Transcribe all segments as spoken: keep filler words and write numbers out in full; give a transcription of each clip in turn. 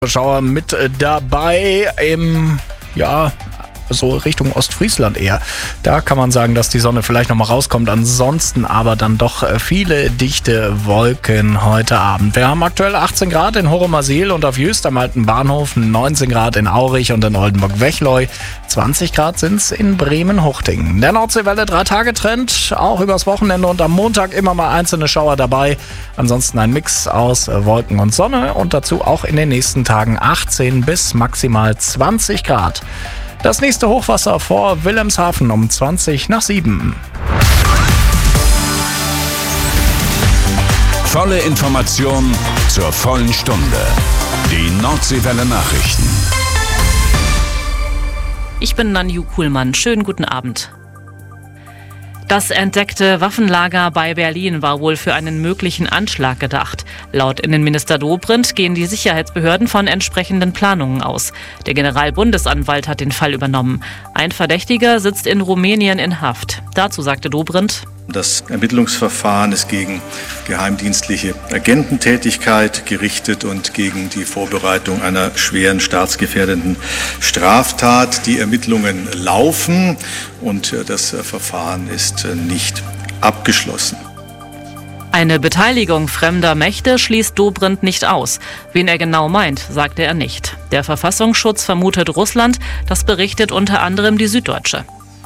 Schauer mit dabei im, ja, so Richtung Ostfriesland eher. Da kann man sagen, dass die Sonne vielleicht nochmal rauskommt. Ansonsten aber dann doch viele dichte Wolken heute Abend. Wir haben aktuell achtzehn Grad in Horumersiel und auf Jüst am alten Bahnhof, neunzehn Grad in Aurich und in Oldenburg-Wechleu, zwanzig Grad sind es in Bremen-Huchtingen. Der Nordseewelle drei Tage Trend, auch übers Wochenende und am Montag immer mal einzelne Schauer dabei. Ansonsten ein Mix aus Wolken und Sonne und dazu auch in den nächsten Tagen achtzehn bis maximal zwanzig Grad. Das nächste Hochwasser vor Wilhelmshaven um zwanzig nach sieben. Volle Information zur vollen Stunde. Die Nordseewelle Nachrichten. Ich bin Nanju Kuhlmann. Schönen guten Abend. Das entdeckte Waffenlager bei Berlin war wohl für einen möglichen Anschlag gedacht. Laut Innenminister Dobrindt gehen die Sicherheitsbehörden von entsprechenden Planungen aus. Der Generalbundesanwalt hat den Fall übernommen. Ein Verdächtiger sitzt in Rumänien in Haft. Dazu sagte Dobrindt: Das Ermittlungsverfahren ist gegen geheimdienstliche Agententätigkeit gerichtet und gegen die Vorbereitung einer schweren staatsgefährdenden Straftat. Die Ermittlungen laufen und das Verfahren ist nicht abgeschlossen. Eine Beteiligung fremder Mächte schließt Dobrindt nicht aus. Wen er genau meint, sagte er nicht. Der Verfassungsschutz vermutet Russland, das berichtet unter anderem die Süddeutsche.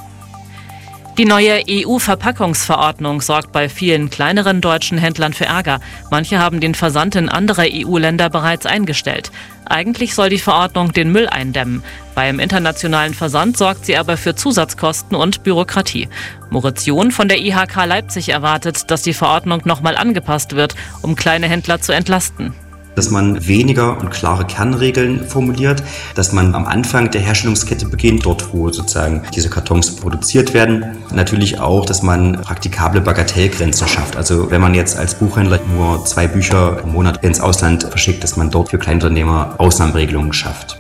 Die neue E U-Verpackungsverordnung sorgt bei vielen kleineren deutschen Händlern für Ärger. Manche haben den Versand in andere E U-Länder bereits eingestellt. Eigentlich soll die Verordnung den Müll eindämmen. Beim internationalen Versand sorgt sie aber für Zusatzkosten und Bürokratie. Moritz John von der I H K Leipzig erwartet, dass die Verordnung nochmal angepasst wird, um kleine Händler zu entlasten. Dass man weniger und klare Kernregeln formuliert, dass man am Anfang der Herstellungskette beginnt, dort wo sozusagen diese Kartons produziert werden. Natürlich auch, dass man praktikable Bagatellgrenzen schafft. Also wenn man jetzt als Buchhändler nur zwei Bücher im Monat ins Ausland verschickt, dass man dort für Kleinunternehmer Ausnahmeregelungen schafft.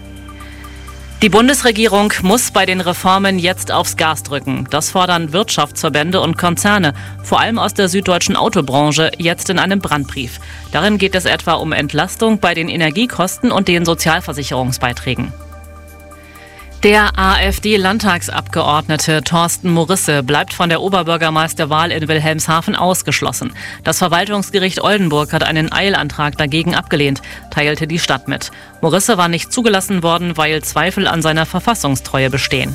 Die Bundesregierung muss bei den Reformen jetzt aufs Gas drücken. Das fordern Wirtschaftsverbände und Konzerne, vor allem aus der süddeutschen Autobranche, jetzt in einem Brandbrief. Darin geht es etwa um Entlastung bei den Energiekosten und den Sozialversicherungsbeiträgen. Der AfD-Landtagsabgeordnete Thorsten Morisse bleibt von der Oberbürgermeisterwahl in Wilhelmshaven ausgeschlossen. Das Verwaltungsgericht Oldenburg hat einen Eilantrag dagegen abgelehnt, teilte die Stadt mit. Morisse war nicht zugelassen worden, weil Zweifel an seiner Verfassungstreue bestehen.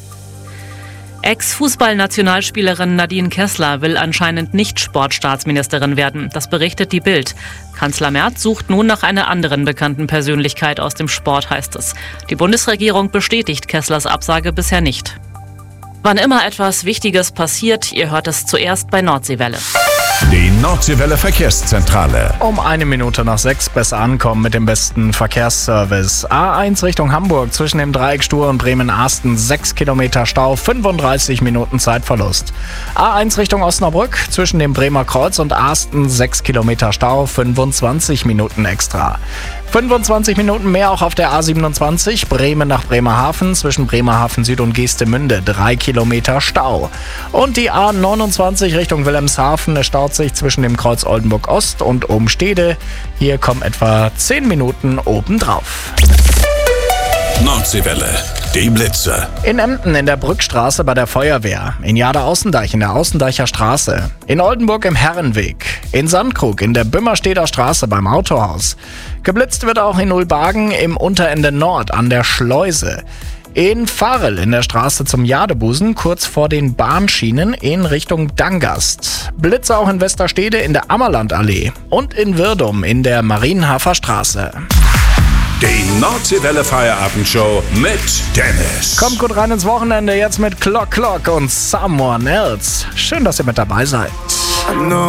Ex-Fußballnationalspielerin Nadine Kessler will anscheinend nicht Sportstaatsministerin werden. Das berichtet die Bild. Kanzler Merz sucht nun nach einer anderen bekannten Persönlichkeit aus dem Sport, heißt es. Die Bundesregierung bestätigt Kesslers Absage bisher nicht. Wann immer etwas Wichtiges passiert, ihr hört es zuerst bei Nordseewelle. Die Nordseewelle Verkehrszentrale. Um eine Minute nach sechs besser ankommen mit dem besten Verkehrsservice. A eins Richtung Hamburg zwischen dem Dreieck Stur und Bremen-Asten sechs Kilometer Stau, fünfunddreißig Minuten Zeitverlust. A eins Richtung Osnabrück zwischen dem Bremer Kreuz und Asten sechs Kilometer Stau, fünfundzwanzig Minuten extra. fünfundzwanzig Minuten mehr auch auf der A siebenundzwanzig, Bremen nach Bremerhaven, zwischen Bremerhaven Süd und Geestemünde, drei Kilometer Stau. Und die A neunundzwanzig Richtung Wilhelmshaven, es staut sich zwischen dem Kreuz Oldenburg Ost und Umstede. Hier kommen etwa zehn Minuten obendrauf. Nordseewelle, die Blitze. In Emden in der Brückstraße bei der Feuerwehr, in Jade-Außendeich in der Außendeicher Straße, in Oldenburg im Herrenweg, in Sandkrug in der Bümmersteder Straße beim Autohaus. Geblitzt wird auch in Ulbagen im Unterende Nord an der Schleuse. In Farel in der Straße zum Jadebusen, kurz vor den Bahnschienen in Richtung Dangast. Blitze auch in Westerstede in der Ammerlandallee und in Wirdum in der Marienhafer Straße. Die Nordseewelle Feierabendshow mit Dennis. Kommt gut rein ins Wochenende jetzt mit Clock Clock und Someone Else. Schön, dass ihr mit dabei seid.